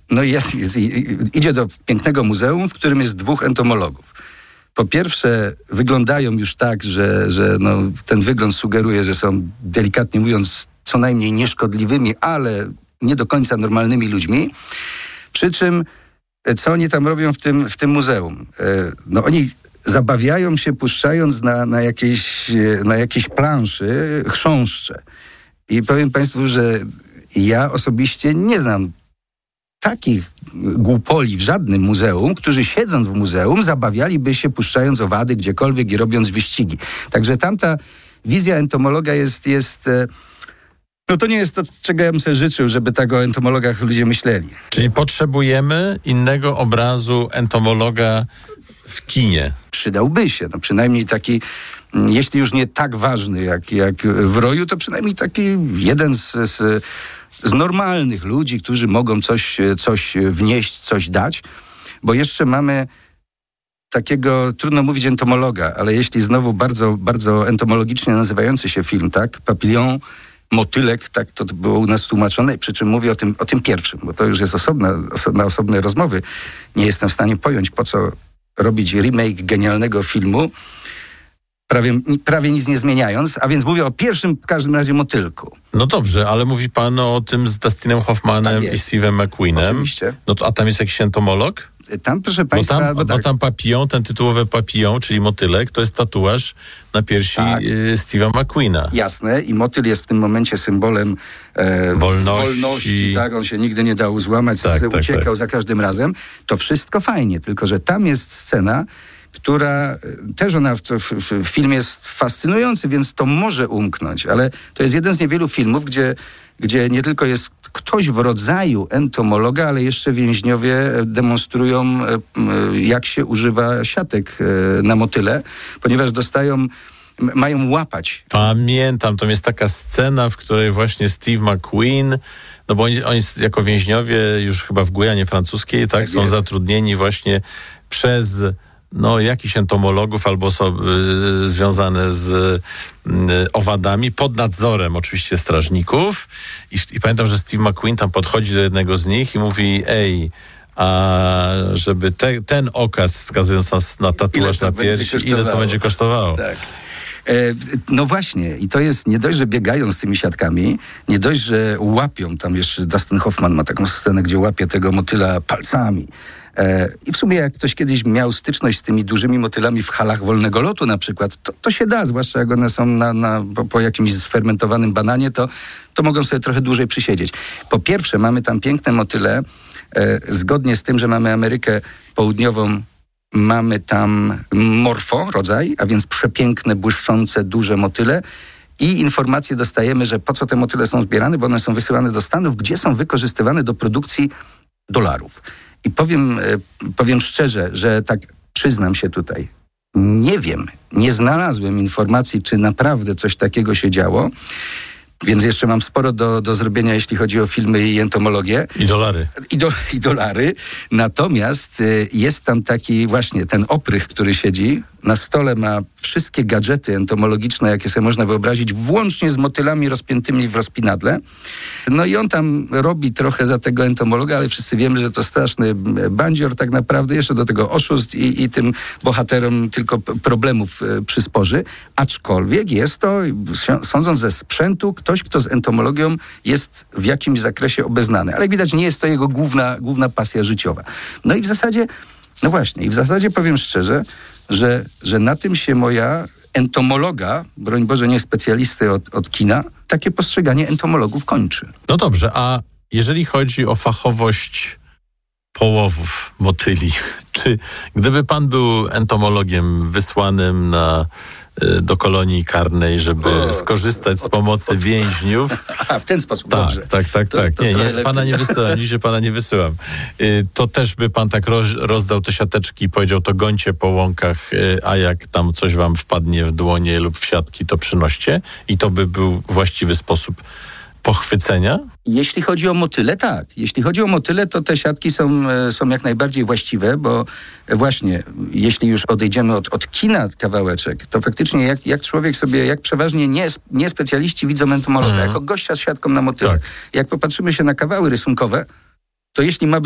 No i idzie do pięknego muzeum, w którym jest 2 entomologów. Po pierwsze, wyglądają już tak, że ten wygląd sugeruje, że są, delikatnie mówiąc, co najmniej nieszkodliwymi, ale nie do końca normalnymi ludźmi. Przy czym, co oni tam robią w tym muzeum? No oni zabawiają się, puszczając na jakiejś planszy chrząszcze. I powiem Państwu, że ja osobiście nie znam takich głupoli w żadnym muzeum, którzy siedząc w muzeum zabawialiby się puszczając owady gdziekolwiek i robiąc wyścigi. Także tamta wizja entomologa jest no to nie jest to, czego ja bym sobie życzył, żeby tak o entomologach ludzie myśleli. Czyli potrzebujemy innego obrazu entomologa w kinie. Przydałby się, no przynajmniej taki, jeśli już nie tak ważny jak w Roju, to przynajmniej taki jeden z normalnych ludzi, którzy mogą coś wnieść, coś dać, bo jeszcze mamy takiego, trudno mówić entomologa, ale jeśli znowu bardzo, bardzo entomologicznie nazywający się film, tak? Papillon, motylek, tak to było u nas tłumaczone, przy czym mówię o tym pierwszym, bo to już jest osobne rozmowy. Nie jestem w stanie pojąć, po co robić remake genialnego filmu, prawie nic nie zmieniając, a więc mówię o pierwszym w każdym razie motylku. No dobrze, ale mówi pan o tym z Dustinem Hoffmanem i Steve'em McQueenem. Oczywiście. No to, a tam jest jakiś entomolog? Tam, proszę Państwa... Bo tam papillon, ten tytułowy papillon, czyli motylek, to jest tatuaż na piersi Steve'a McQueena. Jasne, i motyl jest w tym momencie symbolem wolności. Tak, on się nigdy nie dał złamać, uciekał za każdym razem. To wszystko fajnie, tylko że tam jest scena, która też w filmie jest fascynujący, więc to może umknąć, ale to jest jeden z niewielu filmów, gdzie nie tylko jest ktoś w rodzaju entomologa, ale jeszcze więźniowie demonstrują, jak się używa siatek na motyle, ponieważ mają łapać. Pamiętam, to jest taka scena, w której właśnie Steve McQueen, no bo oni jako więźniowie już chyba w Gujanie francuskiej, tak są zatrudnieni właśnie przez jakichś entomologów albo osoby związane z owadami, pod nadzorem oczywiście strażników. I pamiętam, że Steve McQueen tam podchodzi do jednego z nich i mówi: a żeby ten okaz wskazując nas na tatuaż na piersi, ile to będzie kosztowało? Tak. No właśnie, i to jest nie dość, że biegają z tymi siatkami, nie dość, że łapią, tam jeszcze Dustin Hoffman ma taką scenę, gdzie łapie tego motyla palcami. I w sumie jak ktoś kiedyś miał styczność z tymi dużymi motylami w halach wolnego lotu na przykład, to się da, zwłaszcza jak one są po jakimś sfermentowanym bananie, to mogą sobie trochę dłużej przysiedzieć. Po pierwsze, mamy tam piękne motyle, zgodnie z tym, że mamy Amerykę Południową, mamy tam morfo rodzaj, a więc przepiękne, błyszczące, duże motyle. I informacje dostajemy, że po co te motyle są zbierane, bo one są wysyłane do Stanów, gdzie są wykorzystywane do produkcji dolarów. I powiem szczerze, że tak przyznam się tutaj, nie wiem, nie znalazłem informacji, czy naprawdę coś takiego się działo, więc jeszcze mam sporo do zrobienia, jeśli chodzi o filmy i entomologię. I dolary. I dolary. Natomiast jest tam taki właśnie ten oprych, który siedzi, na stole ma wszystkie gadżety entomologiczne, jakie sobie można wyobrazić, włącznie z motylami rozpiętymi w rozpinadle. No i on tam robi trochę za tego entomologa, ale wszyscy wiemy, że to straszny bandzior tak naprawdę, jeszcze do tego oszust i tym bohaterom tylko problemów przysporzy. Aczkolwiek jest to, sądząc ze sprzętu, ktoś, kto z entomologią jest w jakimś zakresie obeznany. Ale jak widać, nie jest to jego główna pasja życiowa. No i w zasadzie powiem szczerze, że na tym się moja entomologa, broń Boże nie specjalisty od kina, takie postrzeganie entomologów kończy. No dobrze, a jeżeli chodzi o fachowość połowów motyli, czy gdyby pan był entomologiem wysłanym do kolonii karnej, żeby skorzystać z pomocy więźniów. A w ten sposób, tak, dobrze. Tak. Nie, pana nie wysyłam, dzisiaj pana nie wysyłam. To też by pan tak rozdał te siateczki i powiedział, to gońcie po łąkach, a jak tam coś wam wpadnie w dłonie lub w siatki, to przynoście. I to by był właściwy sposób pochwycenia? Jeśli chodzi o motyle, tak. Jeśli chodzi o motyle, to te siatki są jak najbardziej właściwe, bo właśnie, jeśli już odejdziemy od kina kawałeczek, to faktycznie jak człowiek sobie, jak przeważnie nie specjaliści widzą entomologa, jako gościa z siatką na motyle. Tak. Jak popatrzymy się na kawały rysunkowe, to jeśli ma